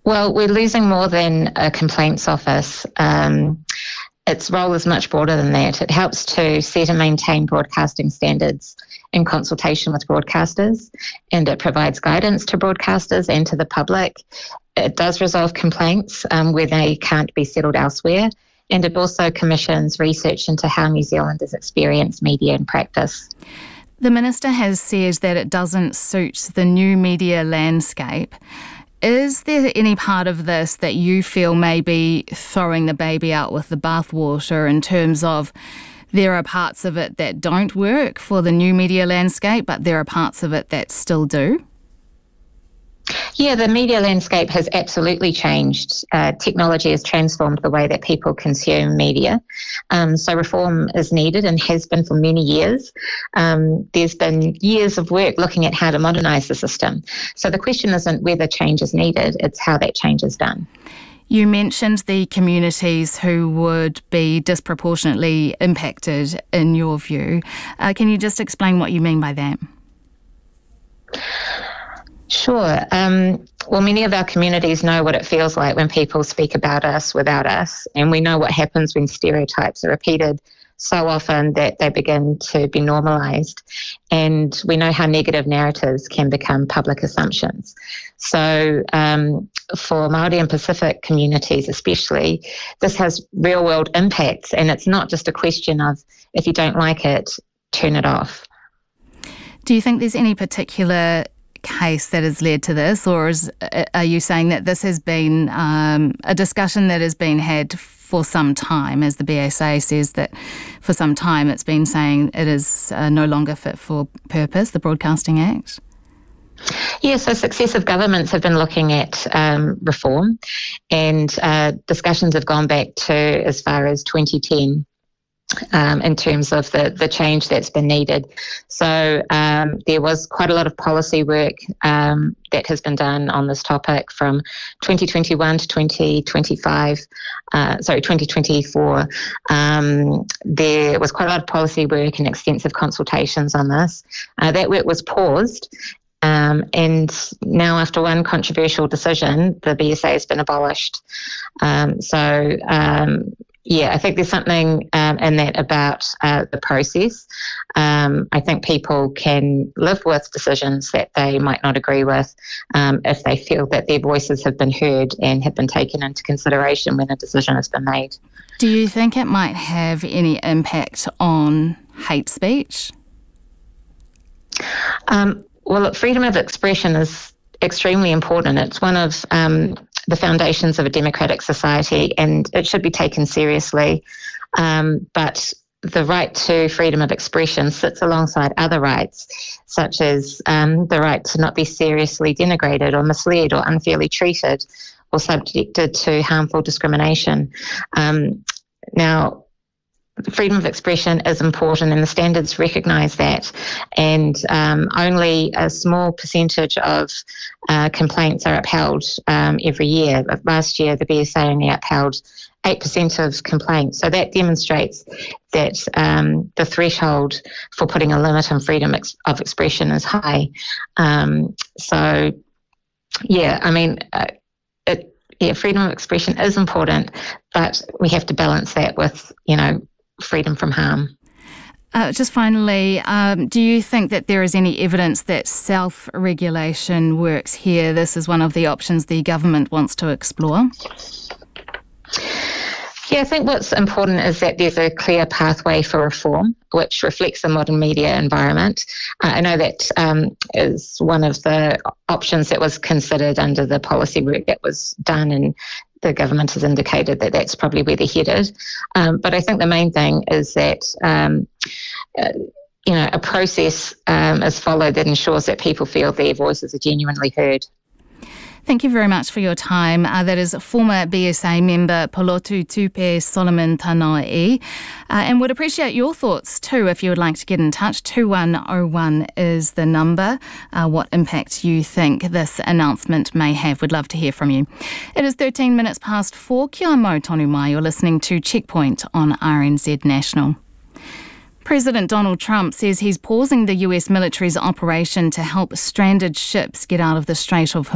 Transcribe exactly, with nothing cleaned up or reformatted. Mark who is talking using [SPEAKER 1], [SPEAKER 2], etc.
[SPEAKER 1] Well, we're losing more than a complaints office. Um, its role is much broader than that. It helps to set and maintain broadcasting standards in consultation with broadcasters, and it provides guidance to broadcasters and to the public. It does resolve complaints um, where they can't be settled elsewhere, and it also commissions research into how New Zealanders experience media in practice.
[SPEAKER 2] The Minister has said that it doesn't suit the new media landscape. Is there any part of this that you feel may be throwing the baby out with the bathwater in terms of there are parts of it that don't work for the new media landscape, but there are parts of it that still do?
[SPEAKER 1] Yeah, the media landscape has absolutely changed. Uh, technology has transformed the way that people consume media. Um, so reform is needed and has been for many years. Um, there's been years of work looking at how to modernise the system. So the question isn't whether change is needed, it's how that change is done.
[SPEAKER 2] You mentioned the communities who would be disproportionately impacted in your view. Uh, can you just explain what you mean by that?
[SPEAKER 1] Sure. Um, well, many of our communities know what it feels like when people speak about us without us, and we know what happens when stereotypes are repeated so often that they begin to be normalised, and we know how negative narratives can become public assumptions. So um, for Māori and Pacific communities especially, this has real-world impacts, and it's not just a question of if you don't like it, turn it off.
[SPEAKER 2] Do you think there's any particular case that has led to this, or is, are you saying that this has been um, a discussion that has been had for some time, as the B S A says that for some time it's been saying it is uh, no longer fit for purpose, the Broadcasting Act?
[SPEAKER 1] Yeah, so successive governments have been looking at um, reform, and uh, discussions have gone back to as far as twenty ten. Um, in terms of the, the change that's been needed. So um, there was quite a lot of policy work um, that has been done on this topic from twenty twenty-one to twenty twenty-five, uh, sorry, twenty twenty-four. Um, there was quite a lot of policy work and extensive consultations on this. Uh, that work was paused. Um, and now, after one controversial decision, the B S A has been abolished. Um, so, um, yeah, I think there's something um, in that about uh, the process. Um, I think people can live with decisions that they might not agree with um, if they feel that their voices have been heard and have been taken into consideration when a decision has been made.
[SPEAKER 2] Do you think it might have any impact on hate speech?
[SPEAKER 1] Um, well, look, freedom of expression is extremely important. It's one of um, the foundations of a democratic society, and it should be taken seriously. Um, but the right to freedom of expression sits alongside other rights, such as um, the right to not be seriously denigrated or misled or unfairly treated or subjected to harmful discrimination. Um, now, freedom of expression is important, and the standards recognise that, and um, only a small percentage of uh, complaints are upheld um, every year. Last year, the B S A only upheld eight percent of complaints, so that demonstrates that um, the threshold for putting a limit on freedom ex- of expression is high. Um, so, yeah, I mean, uh, it, yeah, freedom of expression is important, but we have to balance that with, you know, freedom from harm.
[SPEAKER 2] Uh, just finally, um, do you think that there is any evidence that self-regulation works here? This is one of the options the government wants to explore.
[SPEAKER 1] Yeah, I think what's important is that there's a clear pathway for reform which reflects the modern media environment. Uh, I know that um, is one of the options that was considered under the policy work that was done, and the government has indicated that that's probably where they're headed. Um, but I think the main thing is that um, uh, you know, a process um, is followed that ensures that people feel their voices are genuinely heard.
[SPEAKER 2] Thank you very much for your time. Uh, that is former B S A member Polotu Tupe Solomon Tanoa'i. Uh, and would appreciate your thoughts too if you would like to get in touch. two one oh one is the number. Uh, what impact you think this announcement may have. We'd love to hear from you. It is thirteen minutes past four. Kia mau tonu mai. You're listening to Checkpoint on R N Z National. President Donald Trump says he's pausing the U S military's operation to help stranded ships get out of the Strait of